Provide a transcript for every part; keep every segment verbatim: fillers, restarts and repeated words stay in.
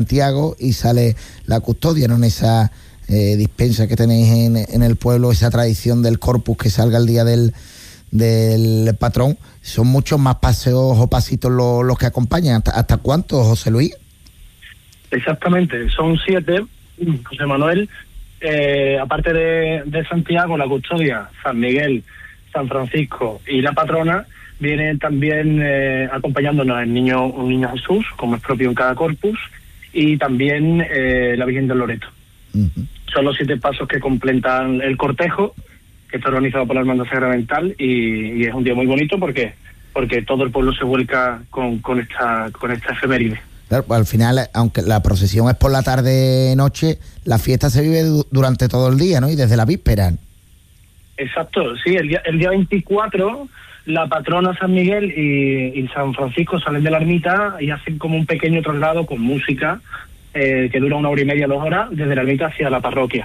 Santiago y sale la custodia, ¿no? En esa eh, dispensa que tenéis en, en el pueblo, esa tradición del Corpus que salga el día del, del patrón. Son muchos más paseos o pasitos los, los que acompañan. ¿Hasta, hasta cuántos, José Luis? Exactamente, son siete, José Manuel. Eh, aparte de, de Santiago, la custodia, San Miguel, San Francisco y la patrona, viene también eh, acompañándonos el niño, un niño Jesús, como es propio en cada corpus, y también eh, la Virgen del Loreto. Uh-huh. Son los siete pasos que completan el cortejo, que está organizado por la Hermandad Sacramental, y, y es un día muy bonito porque porque todo el pueblo se vuelca con, con esta con esta efeméride. Claro, pues al final, aunque la procesión es por la tarde-noche, la fiesta se vive du- durante todo el día, ¿no? Y desde la víspera. Exacto, sí, el día, el día veinticuatro, la patrona San Miguel y, y San Francisco salen de la ermita y hacen como un pequeño traslado con música, eh, que dura una hora y media, dos horas, desde la ermita hacia la parroquia.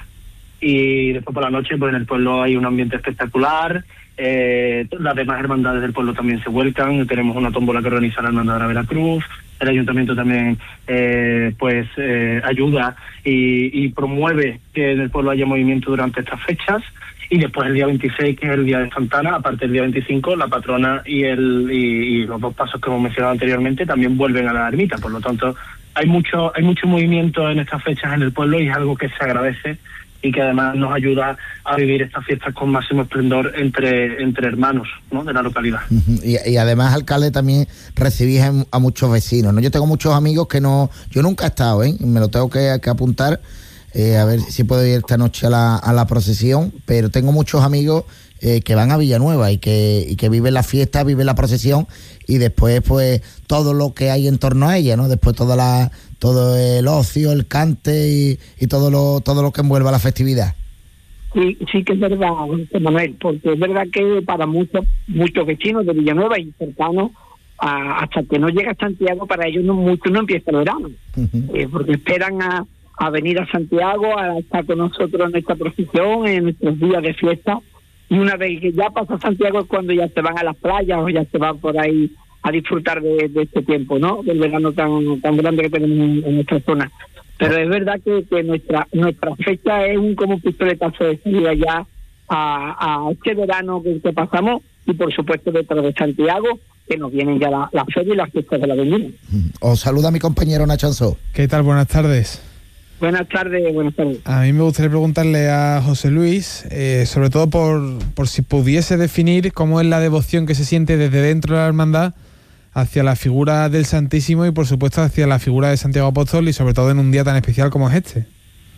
Y después por la noche, pues en el pueblo hay un ambiente espectacular. Eh, las demás hermandades del pueblo también se vuelcan. Tenemos una tómbola que organiza la Hermandad de la Veracruz. El ayuntamiento también eh, pues eh, ayuda y, y promueve que en el pueblo haya movimiento durante estas fechas. Y después el día veintiséis, que es el día de Santana, aparte del día veinticinco, la patrona y el y, y los dos pasos que hemos mencionado anteriormente también vuelven a la ermita. Por lo tanto, hay mucho hay mucho movimiento en estas fechas en el pueblo y es algo que se agradece y que además nos ayuda a vivir estas fiestas con máximo esplendor entre entre hermanos, ¿no?, de la localidad. Uh-huh. Y, y además, alcalde, también recibís a, a muchos vecinos, ¿no? Yo tengo muchos amigos que no... Yo nunca he estado, ¿eh? Me lo tengo que, que apuntar, eh, a ver si puedo ir esta noche a la, a la procesión, pero tengo muchos amigos eh, que van a Villanueva y que, y que viven la fiesta, viven la procesión y después, pues, todo lo que hay en torno a ella, ¿no? Después toda la... todo el ocio, el cante y, y todo lo todo lo que envuelva la festividad. Sí, sí que es verdad, José Manuel, porque es verdad que para muchos muchos vecinos de Villanueva y cercanos, a, hasta que no llega a Santiago, para ellos no mucho no empieza el verano, uh-huh. eh, porque esperan a, a venir a Santiago, a estar con nosotros en nuestra procesión, en nuestros días de fiesta, y una vez que ya pasa Santiago es cuando ya se van a las playas o ya se van por ahí a disfrutar de, de este tiempo, ¿no?, del verano tan tan grande que tenemos en, en nuestra zona. Pero es verdad que, que nuestra nuestra fecha es un como pistoletazo de salida ya a, a este verano que, que pasamos, y por supuesto detrás de Santiago, que nos vienen ya la, la feria y las fiestas de la Vendimia. Os saluda mi compañero Nacho Ansó. ¿Qué tal? Buenas tardes. Buenas tardes, buenas tardes. A mí me gustaría preguntarle a José Luis, eh, sobre todo por, por si pudiese definir cómo es la devoción que se siente desde dentro de la hermandad hacia la figura del Santísimo y por supuesto hacia la figura de Santiago Apóstol, y sobre todo en un día tan especial como es este.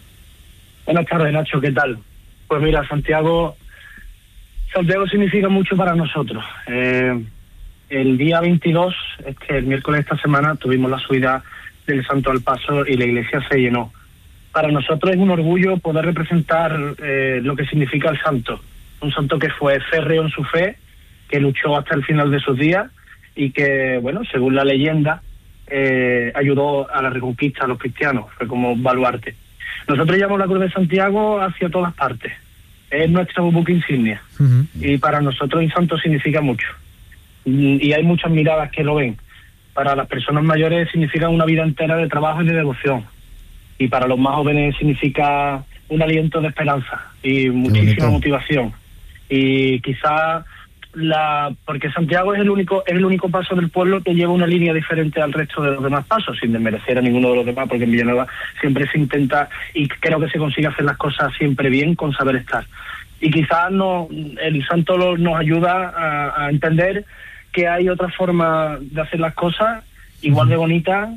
Buenas tardes, Nacho, ¿qué tal? Pues mira, Santiago Santiago significa mucho para nosotros. Eh, el día veintidós, este, el miércoles de esta semana, tuvimos la subida del Santo al Paso y la iglesia se llenó. Para nosotros es un orgullo poder representar eh, lo que significa el santo. Un santo que fue férreo en su fe, que luchó hasta el final de sus días, y que, bueno, según la leyenda, eh, ayudó a la reconquista a los cristianos, fue como baluarte. Nosotros llevamos la Cruz de Santiago hacia todas partes, es nuestro buque insignia, uh-huh. y para nosotros el santo significa mucho, y hay muchas miradas que lo ven. Para las personas mayores significa una vida entera de trabajo y de devoción, y para los más jóvenes significa un aliento de esperanza y muchísima motivación, y quizá... La, porque Santiago es el único es el único paso del pueblo que lleva una línea diferente al resto de los demás pasos, sin desmerecer a ninguno de los demás, porque en Villanueva siempre se intenta y creo que se consigue hacer las cosas siempre bien, con saber estar. Y quizás no, el santo lo, nos ayuda a, a entender que hay otra forma de hacer las cosas igual de bonita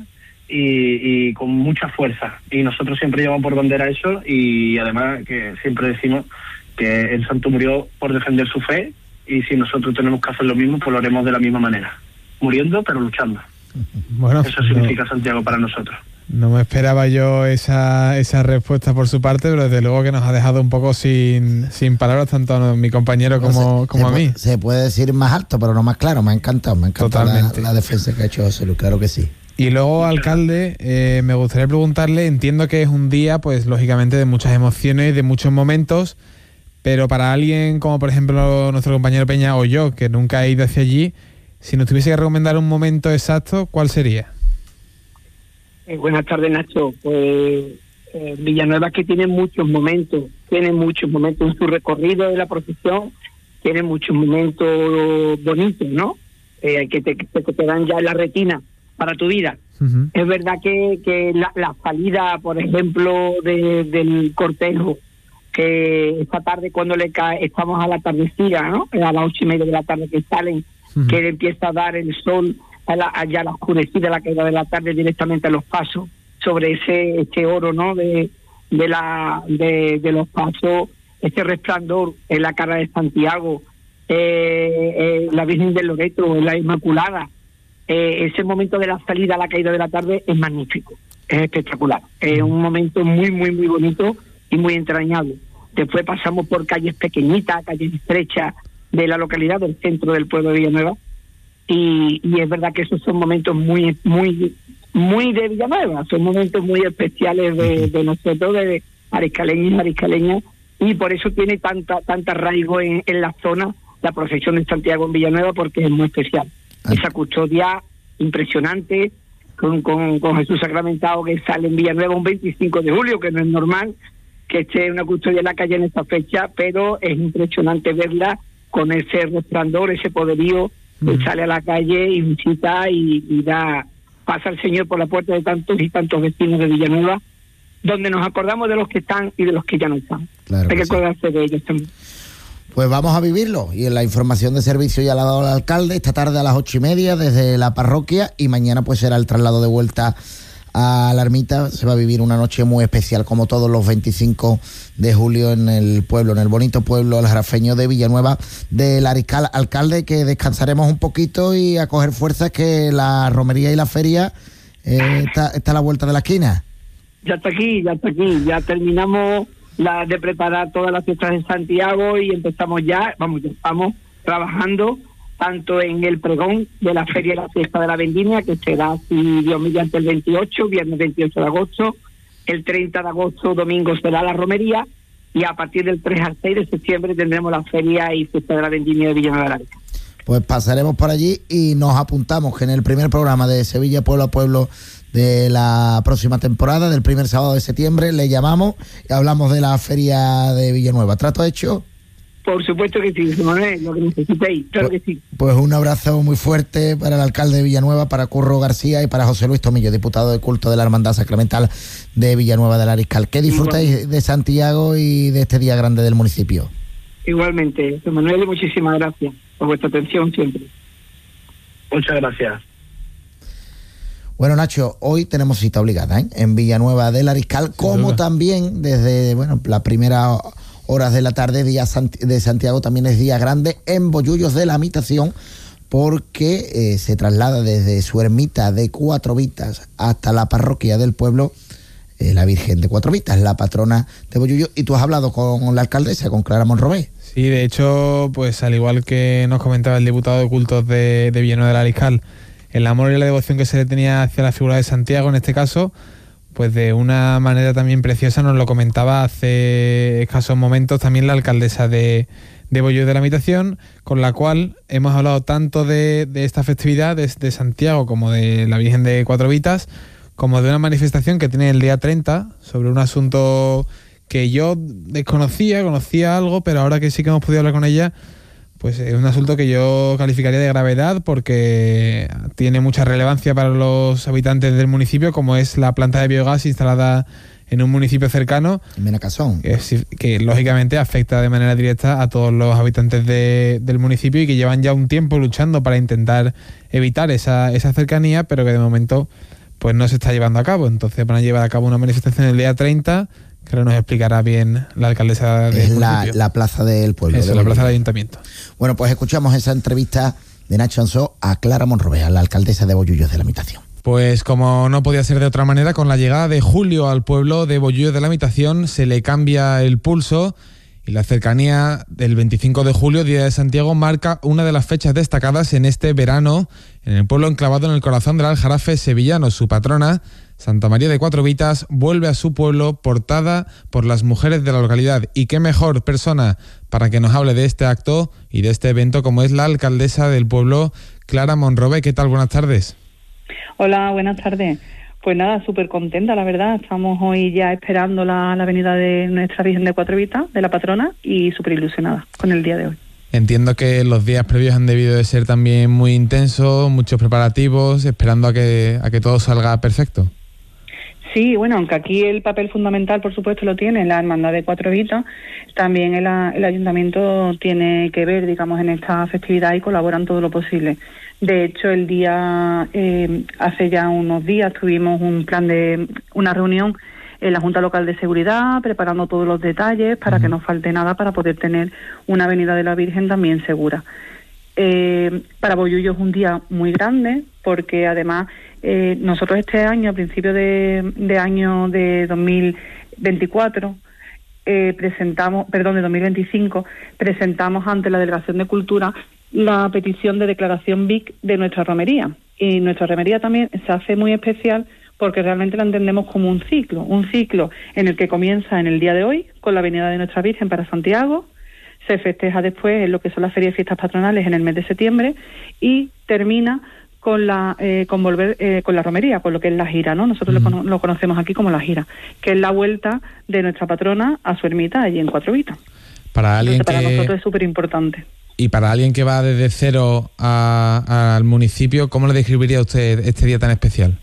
y, y con mucha fuerza. Y nosotros siempre llevamos por bandera eso, y además que siempre decimos que el santo murió por defender su fe, y si nosotros tenemos que hacer lo mismo, pues lo haremos de la misma manera, muriendo pero luchando. Bueno, eso significa no, Santiago para nosotros. No me esperaba yo esa esa respuesta por su parte, pero desde luego que nos ha dejado un poco sin sin palabras, tanto a mi compañero no, como, se, como se a mí. Puede, se puede decir más alto, pero no más claro. Me ha encantado, me ha encantado la, la defensa que ha hecho José Luis, claro que sí. Y luego, alcalde, eh, me gustaría preguntarle, entiendo que es un día, pues lógicamente, de muchas emociones, de muchos momentos, pero para alguien como por ejemplo nuestro compañero Peña o yo, que nunca he ido hacia allí, si nos tuviese que recomendar un momento exacto, ¿cuál sería? Eh, buenas tardes, Nacho. Pues eh, Villanueva que tiene muchos momentos, tiene muchos momentos en su recorrido de la procesión, tiene muchos momentos bonitos, ¿no? Eh, que, te, que te dan ya en la retina para tu vida. Uh-huh. Es verdad que, que la, la salida, por ejemplo, de, del cortejo, que esta tarde cuando le cae, estamos a la tardecida, ¿no? A las ocho y media de la tarde que salen, uh-huh. que empieza a dar el sol a la, allá a la oscurecida, la caída de la tarde directamente a los pasos, sobre ese ese oro, ¿no? De de la de, de los pasos, ese resplandor en la cara de Santiago, eh, eh, la Virgen del Loreto, la Inmaculada. Eh, ese momento de la salida a la caída de la tarde es magnífico, es espectacular, es un momento muy, muy, muy bonito y muy entrañable. Después pasamos por calles pequeñitas, calles estrechas de la localidad, del centro del pueblo de Villanueva, y, y es verdad que esos son momentos muy, muy, muy de Villanueva, son momentos muy especiales de, de nosotros, de mariscaleños y mariscaleñas, y por eso tiene tanta, tanta arraigo en, en la zona la procesión de Santiago en Villanueva, porque es muy especial. Esa custodia impresionante con, con, con Jesús sacramentado que sale en Villanueva un veinticinco de julio, que no es normal que esté una custodia en la calle en esta fecha, pero es impresionante verla con ese resplandor, ese poderío, que mm. sale a la calle y visita y, y da, pasa el Señor por la puerta de tantos y tantos vecinos de Villanueva, donde nos acordamos de los que están y de los que ya no están. Claro Hay que sí. acordarse de ellos también. Pues vamos a vivirlo, y en la información de servicio ya la ha dado el alcalde, esta tarde a las ocho y media desde la parroquia, y mañana pues será el traslado de vuelta a la ermita. Se va a vivir una noche muy especial, como todos los veinticinco de julio en el pueblo, en el bonito pueblo el jarafeño de Villanueva del Ariscal. Alcalde, que descansaremos un poquito y a coger fuerzas, que la romería y la feria eh, está, está a la vuelta de la esquina. Ya está aquí, ya está aquí, ya terminamos la de preparar todas las fiestas de Santiago y empezamos ya, vamos, ya estamos trabajando tanto en el pregón de la feria y la fiesta de la vendimia, que será, si Dios mediante, el veintiocho, viernes veintiocho de agosto, el treinta de agosto, domingo, será la romería, y a partir del tres al seis de septiembre tendremos la feria y fiesta de la vendimia de Villanueva del Ariscal. Pues pasaremos por allí y nos apuntamos que en el primer programa de Sevilla Pueblo a Pueblo de la próxima temporada, del primer sábado de septiembre, le llamamos y hablamos de la feria de Villanueva. ¿Trato hecho? Por supuesto que sí, Manuel, lo que necesitéis, claro pues, que sí. Pues un abrazo muy fuerte para el alcalde de Villanueva, para Curro García, y para José Luis Tomillo, diputado de culto de la Hermandad Sacramental de Villanueva del Ariscal. Que disfrutéis Igual. de Santiago y de este día grande del municipio. Igualmente, Manuel, muchísimas gracias por vuestra atención siempre. Muchas gracias. Bueno, Nacho, hoy tenemos cita obligada, ¿eh? en Villanueva del Ariscal, como sí, también desde bueno las primeras horas de la tarde, día de Santiago, también es día grande en Bollullos de la Imitación, porque eh, se traslada desde su ermita de Cuatro Vitas hasta la parroquia del pueblo eh, la Virgen de Cuatro Vitas, la patrona de Bollullos. Y tú has hablado con la alcaldesa, con Clara Monrobé. Sí, de hecho, pues al igual que nos comentaba el diputado de cultos de, de Villanueva del Ariscal, el amor y la devoción que se le tenía hacia la figura de Santiago, en este caso, pues de una manera también preciosa nos lo comentaba hace escasos momentos también la alcaldesa de, de Bollullos de la Imitación, con la cual hemos hablado tanto de, de esta festividad de, de Santiago como de la Virgen de Cuatro Vitas, como de una manifestación que tiene el día treinta sobre un asunto que yo desconocía, conocía algo, pero ahora que sí que hemos podido hablar con ella, pues es un asunto que yo calificaría de gravedad, porque tiene mucha relevancia para los habitantes del municipio, como es la planta de biogás instalada en un municipio cercano, Menacasón, que, que lógicamente afecta de manera directa a todos los habitantes de, del municipio, y que llevan ya un tiempo luchando para intentar evitar esa, esa cercanía, pero que de momento pues no se está llevando a cabo. Entonces van a llevar a cabo una manifestación el día treinta, que ahora nos explicará bien la alcaldesa del municipio. Es la, la plaza del pueblo. Eso, de la plaza del ayuntamiento. Bueno, pues escuchamos esa entrevista de Nacho Ansó a Clara Monrobé, a la alcaldesa de Bollullos de la Imitación. Pues como no podía ser de otra manera, con la llegada de julio al pueblo de Bollullos de la Imitación se le cambia el pulso, y la cercanía del veinticinco de julio, Día de Santiago, marca una de las fechas destacadas en este verano en el pueblo enclavado en el corazón del Aljarafe sevillano. Su patrona, Santa María de Cuatro Vitas, vuelve a su pueblo portada por las mujeres de la localidad. Y qué mejor persona para que nos hable de este acto y de este evento como es la alcaldesa del pueblo, Clara Monrobé. ¿Qué tal? Buenas tardes. Hola, buenas tardes. Pues nada, súper contenta, la verdad. Estamos hoy ya esperando la, la venida de nuestra Virgen de Cuatro Vitas, de la patrona, y súper ilusionada con el día de hoy. Entiendo que los días previos han debido de ser también muy intensos, muchos preparativos, esperando a que, a que todo salga perfecto. Sí, bueno, aunque aquí el papel fundamental, por supuesto, lo tiene la Hermandad de Cuatro Vitas, también el, el Ayuntamiento tiene que ver, digamos, en esta festividad y colaboran todo lo posible. De hecho, el día, eh, hace ya unos días tuvimos un plan de, una reunión en la Junta Local de Seguridad, preparando todos los detalles para uh-huh. que no falte nada para poder tener una venida de la Virgen también segura. Eh, para Bollullo es un día muy grande, porque además eh, nosotros este año, a principio de, de año de dos mil veinticuatro, eh, presentamos, perdón, de dos mil veinticinco, presentamos ante la Delegación de Cultura la petición de declaración V I C de nuestra romería. Y nuestra romería también se hace muy especial porque realmente la entendemos como un ciclo, un ciclo en el que comienza en el día de hoy con la venida de nuestra Virgen para Santiago, se festeja después en lo que son las ferias y fiestas patronales en el mes de septiembre y termina con la eh, con volver eh, con la romería, con lo que es la gira, ¿no? Nosotros mm. lo, lo conocemos aquí como la gira, que es la vuelta de nuestra patrona a su ermita allí en Cuatro Vitas. Para alguien Entonces, que... para nosotros es súper importante. Y para alguien que va desde cero a, al municipio, ¿cómo le describiría usted este día tan especial?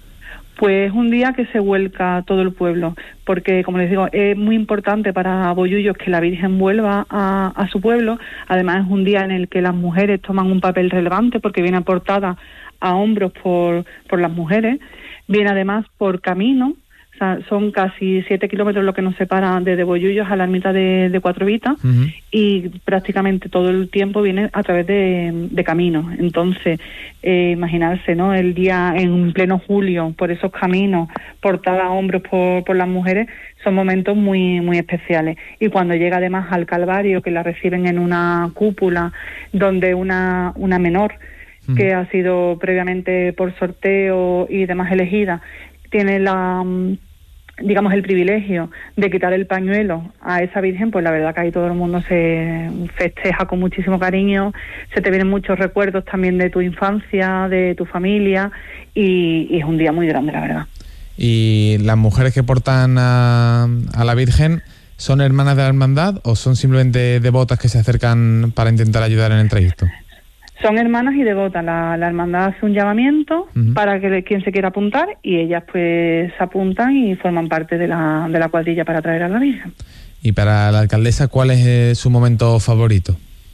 Pues un día que se vuelca todo el pueblo, porque, como les digo, es muy importante para Bollullos que la Virgen vuelva a, a su pueblo. Además, es un día en el que las mujeres toman un papel relevante, porque viene aportada a hombros por, por las mujeres. Viene además por camino, o sea, son casi siete kilómetros lo que nos separa desde Bollullos a la ermita de, de Cuatro Vitas, uh-huh. y prácticamente todo el tiempo viene a través de, de caminos. Entonces, eh, imaginarse, ¿no? El día en pleno julio, por esos caminos, portada a hombros por, por las mujeres, son momentos muy muy especiales. Y cuando llega además al Calvario, que la reciben en una cúpula, donde una, una menor, uh-huh. que ha sido previamente por sorteo y demás elegida, tiene la... digamos, el privilegio de quitar el pañuelo a esa Virgen, pues la verdad que ahí todo el mundo se festeja con muchísimo cariño, se te vienen muchos recuerdos también de tu infancia, de tu familia, y, y es un día muy grande, la verdad. ¿Y las mujeres que portan a, a la Virgen son hermanas de la hermandad o son simplemente devotas que se acercan para intentar ayudar en el trayecto? Son hermanas y devotas. La, la hermandad hace un llamamiento uh-huh. para que quien se quiera apuntar, y ellas pues se apuntan y forman parte de la, de la cuadrilla para traer a la Virgen. Y para la alcaldesa, ¿cuál es eh, su momento favorito?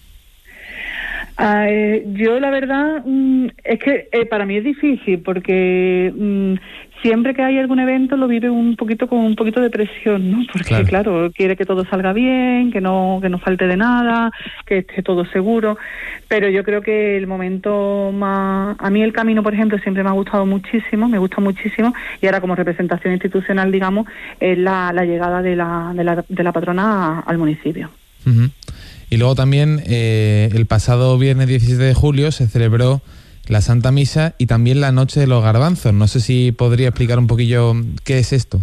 Eh, yo la verdad mm, es que eh, para mí es difícil porque mm, siempre que hay algún evento lo vive un poquito con un poquito de presión, ¿no? Porque claro, claro quiere que todo salga bien, que no que no falte de nada, que esté todo seguro, pero yo creo que el momento más... A mí el camino, por ejemplo, siempre me ha gustado muchísimo, me gusta muchísimo, y ahora como representación institucional, digamos, es la, la llegada de la, de la, de la patrona al municipio. Uh-huh. Y luego también eh, el pasado viernes diecisiete de julio se celebró la Santa Misa y también la Noche de los Garbanzos. No sé si podría explicar un poquillo qué es esto.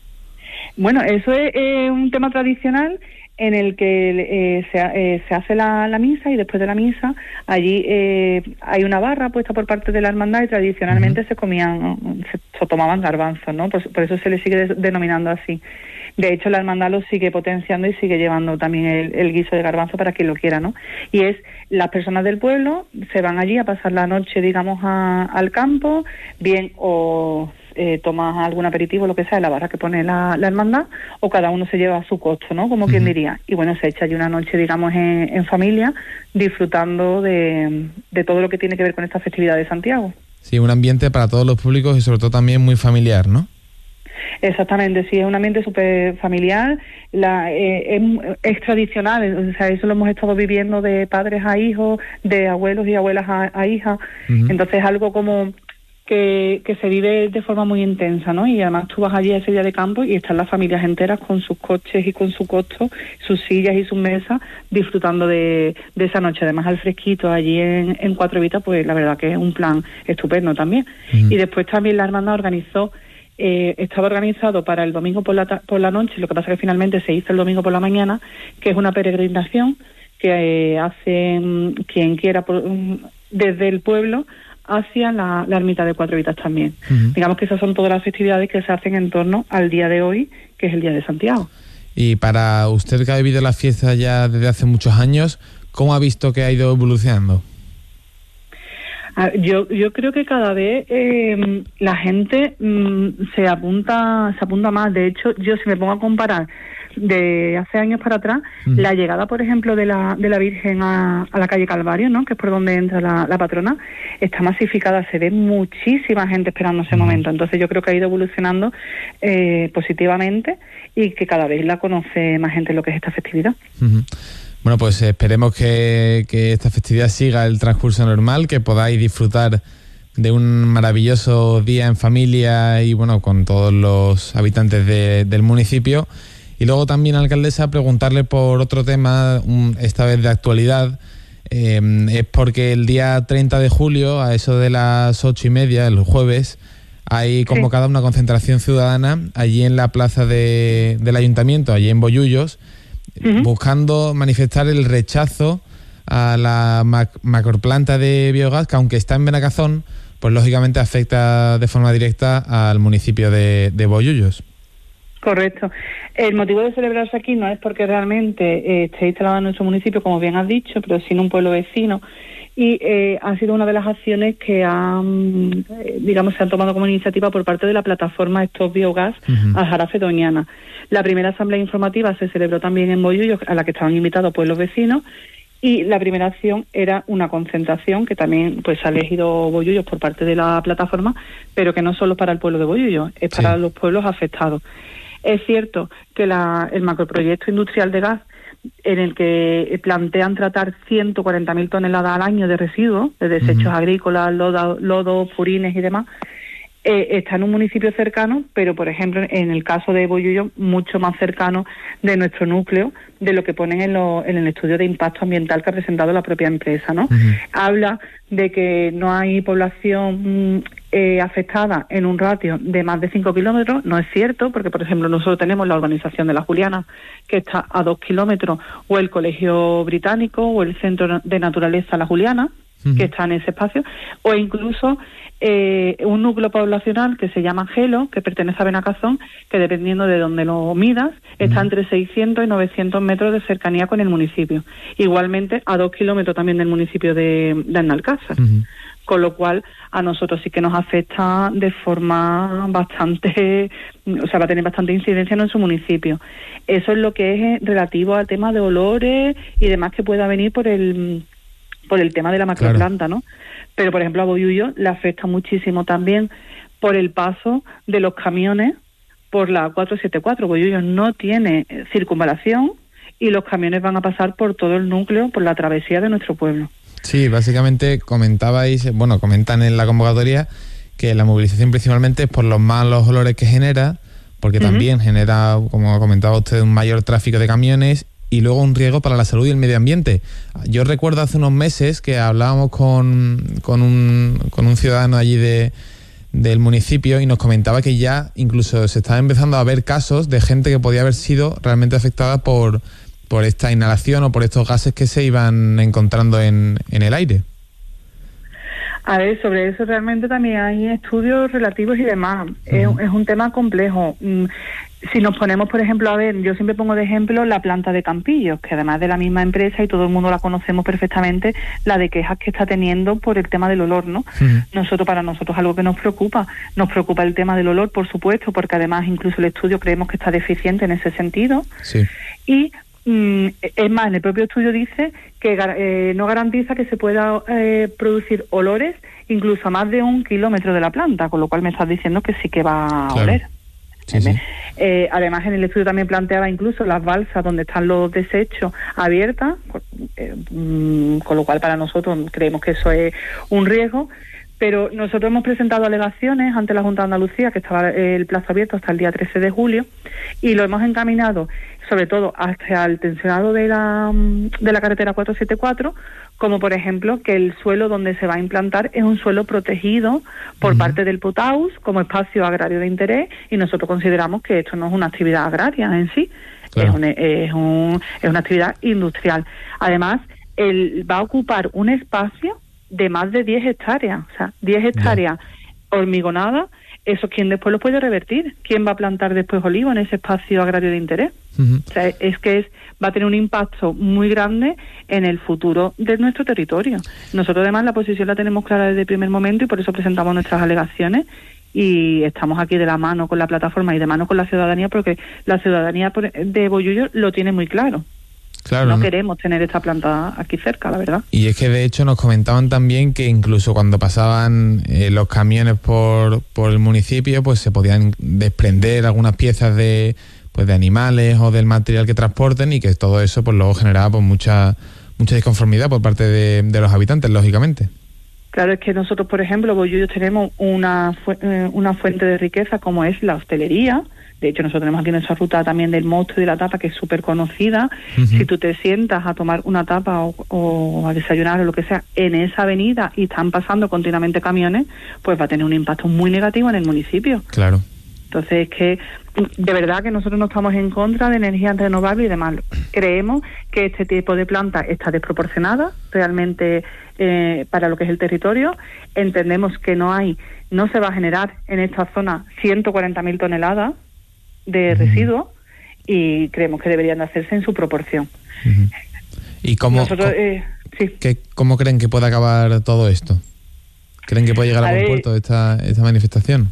Bueno, eso es eh, un tema tradicional en el que eh, se, eh, se hace la, la misa, y después de la misa allí eh, hay una barra puesta por parte de la hermandad, y tradicionalmente uh-huh. se comían, se, se tomaban garbanzos, ¿no? Por, por eso se le sigue de, denominando así. De hecho, la hermandad lo sigue potenciando y sigue llevando también el, el guiso de garbanzo para quien lo quiera, ¿no? Y es, las personas del pueblo se van allí a pasar la noche, digamos, a, al campo, bien o eh, tomas algún aperitivo, lo que sea, en la barra que pone la, la hermandad, o cada uno se lleva a su costo, ¿no? Como uh-huh. quien diría. Y bueno, se echa allí una noche, digamos, en, en familia, disfrutando de, de todo lo que tiene que ver con esta festividad de Santiago. Sí, un ambiente para todos los públicos y sobre todo también muy familiar, ¿no? Exactamente, sí, es un ambiente súper familiar, la, eh, es, es tradicional, o sea, eso lo hemos estado viviendo de padres a hijos, de abuelos y abuelas a, a hijas, uh-huh. entonces es algo como que, que se vive de forma muy intensa, ¿no? Y además tú vas allí ese día de campo y están las familias enteras con sus coches y con su costo, sus sillas y sus mesas, disfrutando de, de esa noche. Además, al fresquito allí en, en Cuatro Vitas, pues la verdad que es un plan estupendo también. Uh-huh. Y después también la hermandad organizó Eh, estaba organizado para el domingo por la, ta- por la noche, lo que pasa que finalmente se hizo el domingo por la mañana, que es una peregrinación que eh, hace um, quien quiera por, um, desde el pueblo hacia la, la ermita de Cuatro Vitas también. Uh-huh. Digamos que esas son todas las festividades que se hacen en torno al día de hoy, que es el Día de Santiago. Y para usted, que ha vivido la fiesta ya desde hace muchos años, ¿cómo ha visto que ha ido evolucionando? Yo yo creo que cada vez eh, la gente mm, se apunta se apunta más. De hecho, yo si me pongo a comparar de hace años para atrás, uh-huh. la llegada, por ejemplo, de la de la Virgen a, a la calle Calvario, ¿no?, que es por donde entra la, la patrona, está masificada, se ve muchísima gente esperando ese uh-huh. momento. Entonces yo creo que ha ido evolucionando eh, positivamente y que cada vez la conoce más gente en lo que es esta festividad. Uh-huh. Bueno, pues esperemos que, que esta festividad siga el transcurso normal, que podáis disfrutar de un maravilloso día en familia y bueno, con todos los habitantes de, del municipio. Y luego también, alcaldesa, preguntarle por otro tema, un, esta vez de actualidad. Eh, es porque el día treinta de julio, a eso de las ocho y media, el jueves, hay convocada sí. una concentración ciudadana allí en la plaza de, del ayuntamiento, allí en Bollullos, uh-huh. buscando manifestar el rechazo a la mac- macroplanta de biogás, que aunque está en Benacazón, pues lógicamente afecta de forma directa al municipio de, de Bollullos. Correcto. El motivo de celebrarse aquí no es porque realmente eh, esté instalado en nuestro municipio, como bien has dicho, pero sí en un pueblo vecino. Y eh, ha sido una de las acciones que han, eh, digamos, se han tomado como iniciativa por parte de la plataforma Stop Biogás uh-huh. Aljarafe Doñana. La primera asamblea informativa se celebró también en Bollullos, a la que estaban invitados pueblos vecinos, y la primera acción era una concentración que también pues ha elegido Bollullos por parte de la plataforma, pero que no solo para el pueblo de Bollullos, es para sí. los pueblos afectados. Es cierto que la, el macroproyecto industrial de gas, en el que plantean tratar ciento cuarenta mil toneladas al año de residuos, de desechos uh-huh. agrícolas, lodo, lodo, purines y demás, eh, está en un municipio cercano, pero por ejemplo en el caso de Bollullos, mucho más cercano de nuestro núcleo, de lo que ponen en, lo, en el estudio de impacto ambiental que ha presentado la propia empresa, ¿no? Uh-huh. Habla de que no hay población eh, afectada en un ratio de más de cinco kilómetros. No es cierto, porque por ejemplo nosotros tenemos la urbanización de La Juliana, que está a dos kilómetros, o el Colegio Británico, o el Centro de Naturaleza La Juliana, uh-huh. que está en ese espacio, o incluso eh, un núcleo poblacional que se llama Gelo, que pertenece a Benacazón, que dependiendo de donde lo midas, uh-huh. está entre seiscientos y novecientos metros de cercanía con el municipio. Igualmente a dos kilómetros también del municipio de, de Analcázar. Uh-huh. Con lo cual a nosotros sí que nos afecta de forma bastante, o sea, va a tener bastante incidencia en nuestro municipio. Eso es lo que es relativo al tema de olores y demás que pueda venir por el por el tema de la macroplanta, claro. ¿no? Pero, por ejemplo, a Bollullos le afecta muchísimo también por el paso de los camiones por la cuatro setenta y cuatro. Bollullos no tiene circunvalación y los camiones van a pasar por todo el núcleo, por la travesía de nuestro pueblo. Sí, básicamente comentabais, bueno, comentan en la convocatoria que la movilización principalmente es por los malos olores que genera, porque uh-huh. también genera, como comentaba usted, un mayor tráfico de camiones y luego un riesgo para la salud y el medio ambiente. Yo recuerdo hace unos meses que hablábamos con, con, un, con un ciudadano allí de, del municipio y nos comentaba que ya incluso se estaba empezando a ver casos de gente que podía haber sido realmente afectada por... por esta inhalación o por estos gases que se iban encontrando en, en el aire. A ver, sobre eso realmente también hay estudios relativos y demás. Uh-huh. Es, es un tema complejo. Si nos ponemos, por ejemplo, a ver, yo siempre pongo de ejemplo la planta de Campillos, que además de la misma empresa y todo el mundo la conocemos perfectamente, la de quejas que está teniendo por el tema del olor, ¿no? Uh-huh. Nosotros, para nosotros es algo que nos preocupa. Nos preocupa el tema del olor, por supuesto, porque además incluso el estudio creemos que está deficiente en ese sentido. Sí. Y es más, en el propio estudio dice que eh, no garantiza que se pueda eh, producir olores incluso a más de un kilómetro de la planta, con lo cual me estás diciendo que sí que va a claro. oler. Sí, sí. Eh, además, en el estudio también planteaba incluso las balsas donde están los desechos abiertas, eh, con lo cual para nosotros creemos que eso es un riesgo. Pero nosotros hemos presentado alegaciones ante la Junta de Andalucía, que estaba el plazo abierto hasta el día trece de julio, y lo hemos encaminado sobre todo hasta el tensionado de la, de la carretera cuatro setenta y cuatro, como por ejemplo que el suelo donde se va a implantar es un suelo protegido por uh-huh. parte del POTAUS como espacio agrario de interés, y nosotros consideramos que esto no es una actividad agraria en sí, claro. es, un, es, un, es una actividad industrial. Además, él va a ocupar un espacio de más de diez hectáreas, o sea, diez hectáreas hormigonadas. Eso, ¿quién después lo puede revertir? ¿Quién va a plantar después olivo en ese espacio agrario de interés? Uh-huh. O sea, es que es, va a tener un impacto muy grande en el futuro de nuestro territorio. Nosotros además la posición la tenemos clara desde el primer momento y por eso presentamos nuestras alegaciones y estamos aquí de la mano con la plataforma y de mano con la ciudadanía, porque la ciudadanía de Bollullo lo tiene muy claro. Claro, no, no queremos tener esta planta aquí cerca, la verdad. Y es que de hecho nos comentaban también que incluso cuando pasaban eh, los camiones por, por el municipio, pues se podían desprender algunas piezas de pues de animales o del material que transporten, y que todo eso pues luego generaba pues mucha mucha disconformidad por parte de, de los habitantes, lógicamente. Claro, es que nosotros, por ejemplo, Bollullo tenemos una, fu- eh, una fuente de riqueza como es la hostelería. De hecho, nosotros tenemos aquí nuestra ruta también del mosto y de la tapa, que es súper conocida. Uh-huh. Si tú te sientas a tomar una tapa o, o a desayunar o lo que sea en esa avenida y están pasando continuamente camiones, pues va a tener un impacto muy negativo en el municipio. Claro. Entonces, es que de verdad que nosotros no estamos en contra de energías renovables y demás. Creemos que este tipo de planta está desproporcionada realmente eh, para lo que es el territorio. Entendemos que no hay, no se va a generar en esta zona ciento cuarenta mil toneladas de residuos y creemos que deberían de hacerse en su proporción. Uh-huh. ¿Y cómo, Nosotros, cómo, eh, sí. ¿qué, cómo creen que puede acabar todo esto? ¿Creen que puede llegar a, a buen puerto esta, esta manifestación?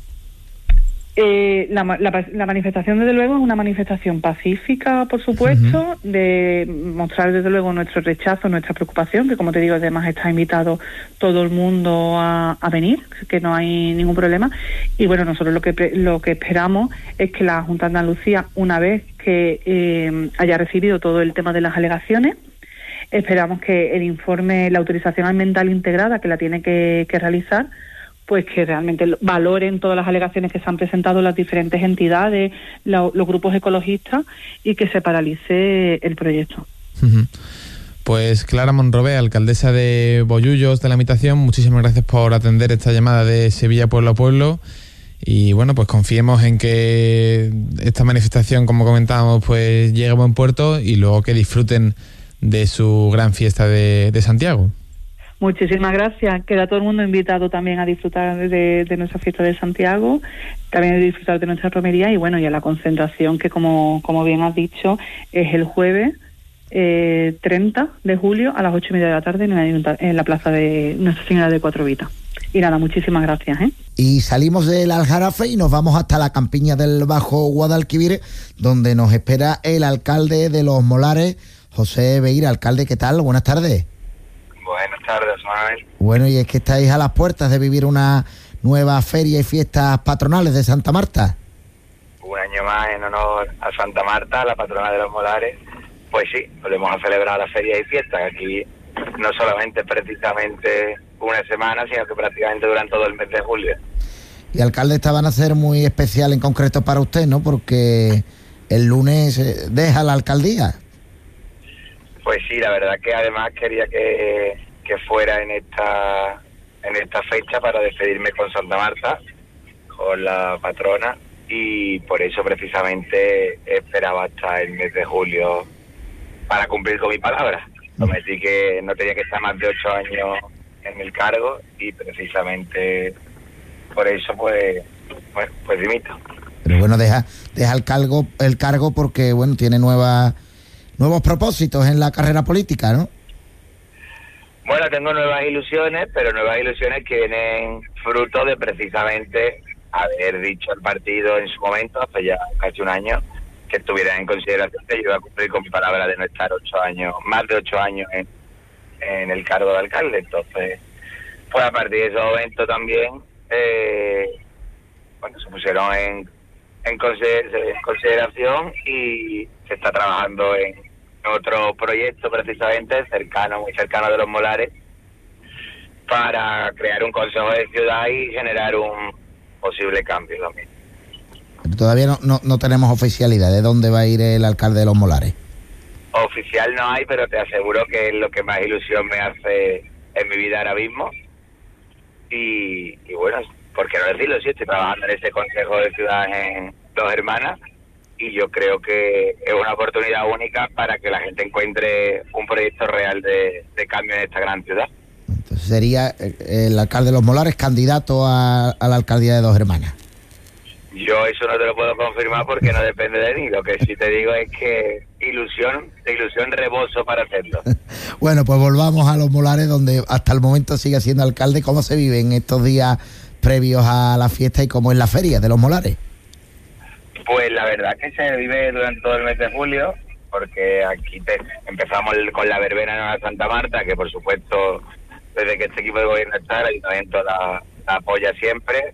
Eh, la, la, la manifestación, desde luego, es una manifestación pacífica, por supuesto, uh-huh. de mostrar, desde luego, nuestro rechazo, nuestra preocupación, que, como te digo, además está invitado todo el mundo a, a venir, que no hay ningún problema. Y, bueno, nosotros lo que lo que esperamos es que la Junta de Andalucía, una vez que eh, haya recibido todo el tema de las alegaciones, esperamos que el informe, la autorización ambiental integrada, que la tiene que, que realizar, pues que realmente valoren todas las alegaciones que se han presentado las diferentes entidades, lo, los grupos ecologistas, y que se paralice el proyecto. Uh-huh. Pues Clara Monrobé, alcaldesa de Bollullos de la Mitación, muchísimas gracias por atender esta llamada de Sevilla Pueblo a Pueblo, y bueno, pues confiemos en que esta manifestación, como comentábamos, pues llegue a buen puerto y luego que disfruten de su gran fiesta de, de Santiago. Muchísimas gracias. Queda todo el mundo invitado también a disfrutar de, de nuestra fiesta de Santiago, también a disfrutar de nuestra romería y bueno, y a la concentración que, como, como bien has dicho, es el jueves eh, treinta de julio a las ocho y media de la tarde en la, en la plaza de Nuestra Señora de Cuatro Vitas. Y nada, muchísimas gracias. ¿eh? Y salimos del Aljarafe y nos vamos hasta la campiña del Bajo Guadalquivir, donde nos espera el alcalde de Los Molares, José Beira. Alcalde, ¿qué tal? Buenas tardes. Buenas tardes, Manuel. Bueno, y es que estáis a las puertas de vivir una nueva feria y fiestas patronales de Santa Marta. Un año más en honor a Santa Marta, la patrona de Los Molares. Pues sí, volvemos a celebrar la feria y fiestas. Aquí no solamente precisamente una semana, sino que prácticamente durante todo el mes de julio. Y alcalde, esta van a ser muy especial en concreto para usted, ¿no? Porque el lunes deja la alcaldía. Pues sí, la verdad que además quería que, que fuera en esta en esta fecha para despedirme con Santa Marta, con la patrona, y por eso precisamente esperaba hasta el mes de julio para cumplir con mi palabra. Prometí que no tenía que estar más de ocho años en el cargo y precisamente por eso pues bueno, pues dimito. Pero bueno, deja deja el cargo el cargo porque bueno, tiene nuevas nuevos propósitos en la carrera política, ¿no? Bueno, tengo nuevas ilusiones, pero nuevas ilusiones que vienen fruto de precisamente haber dicho al partido en su momento, hace ya casi un año, que estuviera en consideración que yo iba a cumplir con mi palabra de no estar ocho años, más de ocho años en, en el cargo de alcalde. Entonces, pues a partir de ese momento también, eh, bueno, se pusieron en, en, consider- en consideración y se está trabajando en otro proyecto precisamente cercano, muy cercano de Los Molares, para crear un consejo de ciudad y generar un posible cambio también. Pero todavía no, no, no tenemos oficialidad de dónde va a ir el alcalde de Los Molares. Oficial no hay, pero te aseguro que es lo que más ilusión me hace en mi vida ahora mismo. Y, y bueno, ¿por qué no decirlo? Sí, estoy trabajando en ese consejo de ciudad en Dos Hermanas y yo creo que es una oportunidad única para que la gente encuentre un proyecto real de, de cambio en esta gran ciudad. Entonces sería eh, el alcalde de Los Molares candidato a, a la alcaldía de Dos Hermanas. Yo eso no te lo puedo confirmar porque no depende de mí. Lo que sí te digo es que ilusión, de ilusión reboso para hacerlo. Bueno, pues volvamos a Los Molares, donde hasta el momento sigue siendo alcalde. ¿Cómo se vive en estos días previos a la fiesta y cómo es la feria de Los Molares? Pues la verdad que se vive durante todo el mes de julio, porque aquí te, empezamos el, con la verbena en la Santa Marta, que por supuesto desde que este equipo de gobierno está, el ayuntamiento la, la apoya siempre.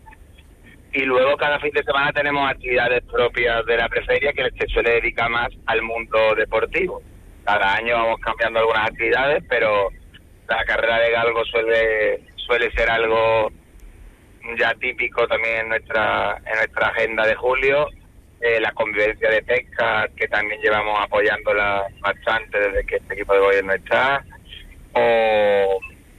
Y luego cada fin de semana tenemos actividades propias de la preferia que se suele dedicar más al mundo deportivo. Cada año vamos cambiando algunas actividades, pero la carrera de galgo suele suele ser algo ya típico también en nuestra en nuestra agenda de julio. Eh, la convivencia de pesca, que también llevamos apoyándola bastante desde que este equipo de gobierno está. O...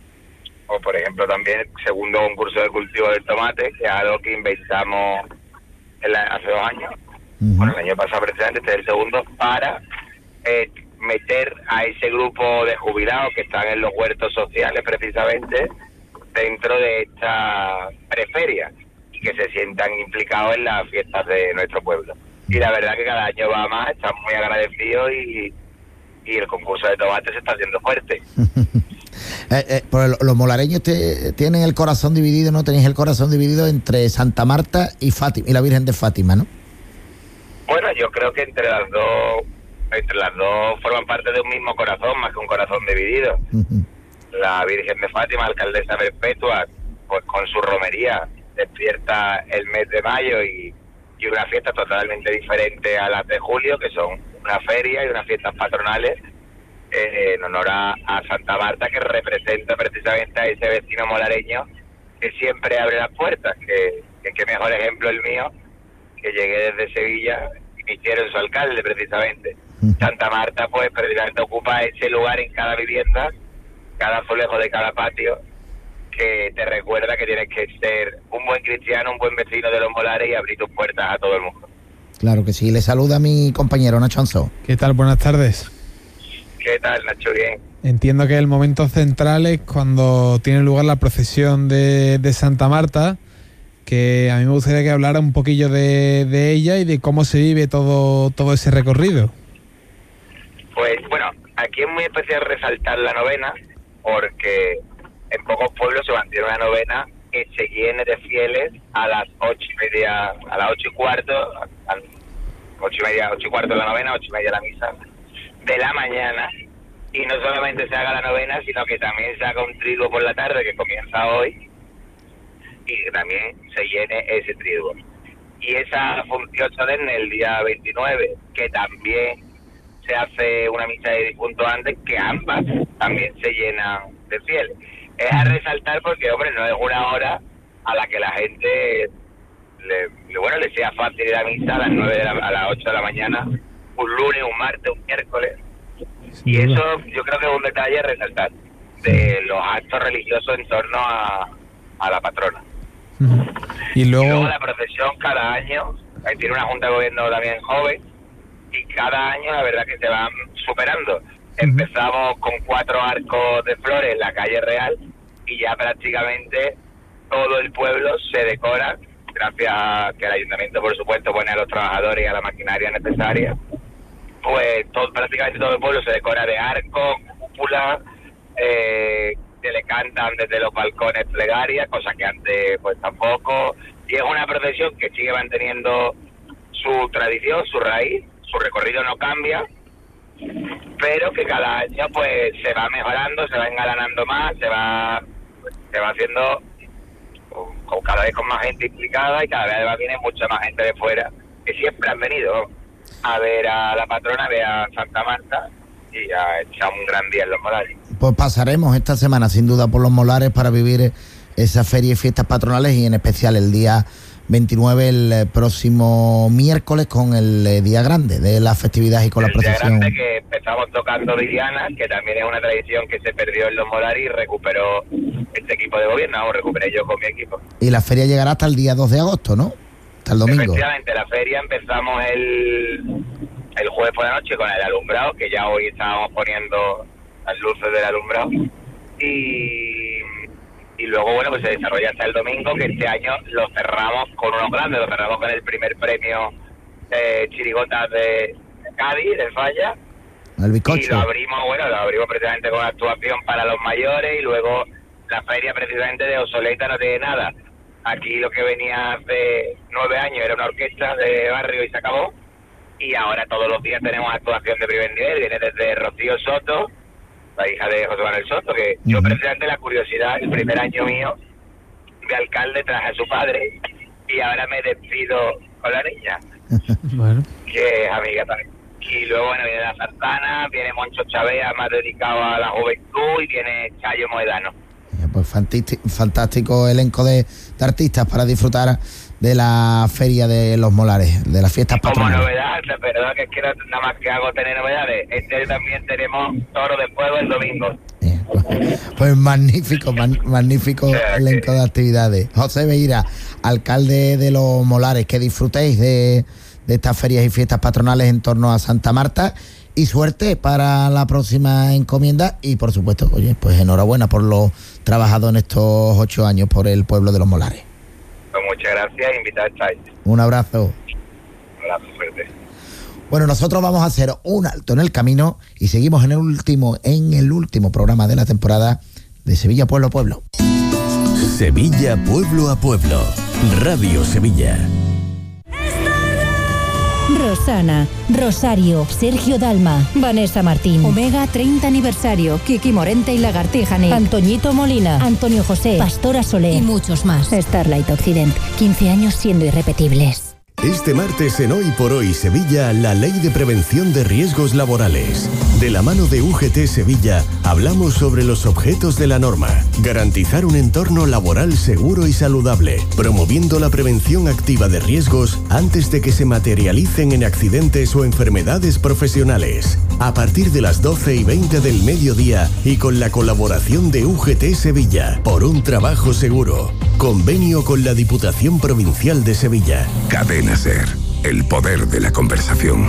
o por ejemplo también el segundo concurso de cultivo del tomate, que es algo que inventamos en la, hace dos años, uh-huh. bueno, el año pasado precisamente, este es el segundo, para eh, meter a ese grupo de jubilados que están en los huertos sociales precisamente dentro de esta preferia y que se sientan implicados en las fiestas de nuestro pueblo. Y la verdad que cada año va más, estamos muy agradecidos y, y el concurso de tomate se está haciendo fuerte. Eh, eh, pues los molareños te, tienen el corazón dividido, ¿no? Tenéis el corazón dividido entre Santa Marta y Fátima, y la Virgen de Fátima, ¿no? Bueno, yo creo que entre las dos, entre las dos forman parte de un mismo corazón, más que un corazón dividido. Uh-huh. La Virgen de Fátima, alcaldesa perpetua, pues con su romería despierta el mes de mayo y, y una fiesta totalmente diferente a las de julio, que son una feria y unas fiestas patronales Eh, en honor a, a Santa Marta, que representa precisamente a ese vecino molareño que siempre abre las puertas, que, que qué mejor ejemplo el mío, que llegué desde Sevilla y me hicieron su alcalde precisamente. Santa Marta pues precisamente ocupa ese lugar en cada vivienda, cada azulejo de cada patio, que te recuerda que tienes que ser un buen cristiano, un buen vecino de Los Molares y abrir tus puertas a todo el mundo. Claro que sí. Le saluda a mi compañero Nacho Ansó. ¿Qué tal? Buenas tardes. ¿Qué tal, Nacho? Bien. Entiendo que el momento central es cuando tiene lugar la procesión de, de Santa Marta, que a mí me gustaría que hablara un poquillo de, de ella y de cómo se vive todo, todo ese recorrido. Pues bueno, aquí es muy especial resaltar la novena, porque en pocos pueblos se mantiene una novena que se llene de fieles a las ocho y media, a las ocho y cuarto, a las ocho y media, ocho y cuarto de la novena, ocho y media de la misa de la mañana, y no solamente se haga la novena, sino que también se haga un triduo por la tarde que comienza hoy y también se llene ese triduo. Y esa función solemne el día veintinueve, que también se hace una misa de difuntos antes, que ambas también se llenan de fieles. Es a resaltar porque, hombre, no es una hora a la que la gente le, bueno, le sea fácil ir a misa a las nueve de la, a las ocho de la mañana, un lunes, un martes, un miércoles. Y eso yo creo que es un detalle a resaltar de los actos religiosos en torno a, a la patrona. Uh-huh. Y, luego... y luego la procesión cada año, ahí tiene una junta de gobierno también joven, y cada año la verdad que se van superando. Uh-huh. Empezamos con cuatro arcos de flores en la calle Real y ya prácticamente todo el pueblo se decora, gracias a que el ayuntamiento por supuesto pone a los trabajadores y a la maquinaria necesaria. Pues todo, prácticamente todo el pueblo se decora de arcos, cúpulas, eh, se le cantan desde los balcones plegarias, cosa que antes pues tampoco, y es una procesión que sigue manteniendo su tradición, su raíz, su recorrido no cambia, pero que cada año pues se va mejorando, se va engalanando más, se va se va haciendo con, con cada vez con más gente implicada y cada vez va viene mucha más gente de fuera, que siempre han venido a ver a la patrona, a ver a Santa Marta y a echar un gran día en Los Molares. Pues pasaremos esta semana sin duda por Los Molares para vivir esa feria y fiestas patronales, y en especial el día veintinueve, el próximo miércoles, con el día grande de las festividades y con el la procesión. El día grande que empezamos tocando Viviana, que también es una tradición que se perdió en Los Molares y recuperó este equipo de gobierno, o recuperé yo con mi equipo. Y la feria llegará hasta el día dos de agosto, ¿no? Hasta el domingo. Efectivamente, la feria empezamos el, el jueves por la noche con el alumbrado, que ya hoy estábamos poniendo las luces del alumbrado, y, y luego, bueno, pues se desarrolla hasta el domingo, que este año lo cerramos con unos grandes, lo cerramos con el primer premio de chirigotas de Cádiz, de Falla. El bizcocho. Y lo abrimos, bueno, lo abrimos precisamente con actuación para los mayores, y luego la feria precisamente de Obsoleta no tiene nada. Aquí lo que venía hace nueve años era una orquesta de barrio y se acabó, y ahora todos los días tenemos actuación de primer nivel. Viene desde Rocío Soto, la hija de José Manuel Soto, que uh-huh. yo precisamente la curiosidad, el primer año mío de alcalde traje a su padre, y ahora me despido con la niña, bueno. que es amiga también. Y luego, bueno, viene la Sartana, viene Moncho Chavea, más dedicado a la juventud, y viene Chayo Moedano. Pues fantástico, fantástico elenco de, de artistas para disfrutar de la Feria de los Molares, de las fiestas patronales. Como novedad, perdón, que es que no, nada más que hago tener novedades, este también tenemos Toro de Fuego el domingo. Eh, pues, pues magnífico, man, magnífico sí, elenco sí. de actividades. José Beira, alcalde de los Molares, que disfrutéis de, de estas ferias y fiestas patronales en torno a Santa Marta, y suerte para la próxima encomienda, y por supuesto, oye, pues enhorabuena por lo trabajado en estos ocho años por el pueblo de los Molares. Pues muchas gracias, invitado estáis. Un abrazo. Un abrazo fuerte. Bueno, nosotros vamos a hacer un alto en el camino y seguimos en el último, en el último programa de la temporada de Sevilla Pueblo a Pueblo. Sevilla Pueblo a Pueblo, Radio Sevilla. Rosana, Rosario, Sergio Dalma, Vanessa Martín, Omega treinta aniversario, Kiki Morente y Lagartija, Antoñito Molina, Antonio José, Pastora Solé y muchos más. Starlight Occident, quince años siendo irrepetibles. Este martes en Hoy por Hoy Sevilla, la Ley de Prevención de Riesgos Laborales. De la mano de U G T Sevilla, hablamos sobre los objetos de la norma. Garantizar un entorno laboral seguro y saludable, promoviendo la prevención activa de riesgos antes de que se materialicen en accidentes o enfermedades profesionales. A partir de las doce y veinte del mediodía y con la colaboración de U G T Sevilla, por un trabajo seguro. Convenio con la Diputación Provincial de Sevilla. Cadena Ser, el poder de la conversación.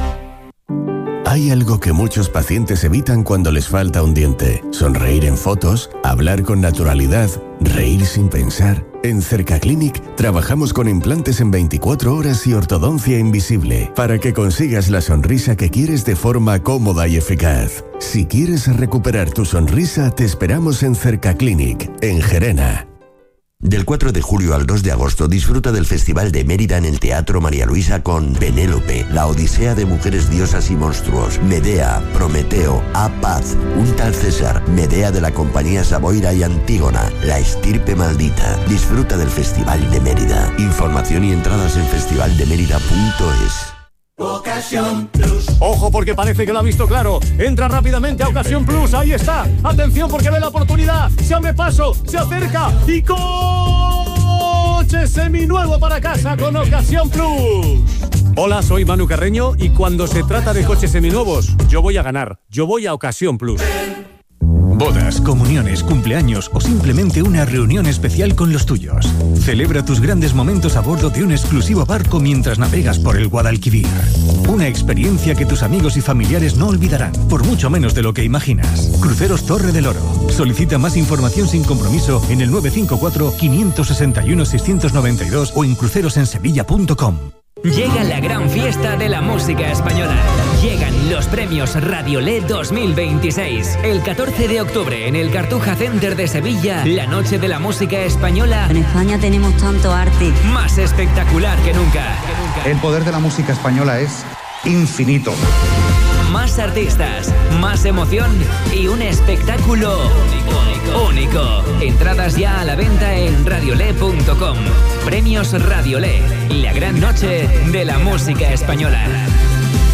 Hay algo que muchos pacientes evitan cuando les falta un diente. Sonreír en fotos, hablar con naturalidad, reír sin pensar. En Cercaclinic trabajamos con implantes en veinticuatro horas y ortodoncia invisible para que consigas la sonrisa que quieres de forma cómoda y eficaz. Si quieres recuperar tu sonrisa, te esperamos en Cercaclinic, en Gerena. Del cuatro de julio al dos de agosto disfruta del Festival de Mérida en el Teatro María Luisa con Penélope, la odisea de mujeres diosas y monstruos, Medea, Prometeo, Apaz, un tal César, Medea de la compañía Saboira y Antígona, la estirpe maldita. Disfruta del Festival de Mérida. Información y entradas en festival de mérida punto es. Ocasión Plus. Ojo, porque parece que lo ha visto claro. Entra rápidamente a Ocasión Plus. Ahí está. Atención, porque ve la oportunidad. Se abre paso, se acerca y coche seminuevo para casa con Ocasión Plus. Hola, soy Manu Carreño y cuando se trata de coches seminuevos, yo voy a ganar. Yo voy a Ocasión Plus. Bodas, comuniones, cumpleaños o simplemente una reunión especial con los tuyos. Celebra tus grandes momentos a bordo de un exclusivo barco mientras navegas por el Guadalquivir. Una experiencia que tus amigos y familiares no olvidarán, por mucho menos de lo que imaginas. Cruceros Torre del Oro. Solicita más información sin compromiso en el nueve cinco cuatro, cinco seis uno, seis nueve dos o en crucerosensevilla punto com. Llega la gran fiesta de la música española. Llegan los premios Radiolé dos mil veintiséis. El catorce de octubre en el Cartuja Center de Sevilla, la noche de la música española. En España tenemos tanto arte. Más espectacular que nunca. que nunca. El poder de la música española es infinito. Más artistas, más emoción y un espectáculo único. único. Entradas ya a la venta en radiolé punto com. Premios Radiolé, la gran noche de la música española.